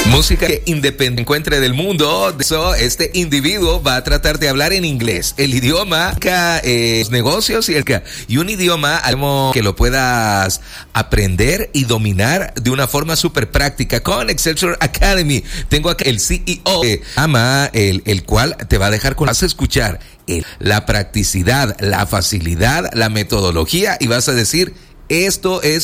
Música que independiente encuentre del mundo. De eso, este individuo va a tratar de hablar en inglés. El idioma, los negocios y un idioma que lo puedas aprender y dominar de una forma súper práctica con Excelsior Academy. Tengo acá el CEO, el cual te va a dejar vas a escuchar la practicidad, la facilidad, la metodología y vas a decir, esto es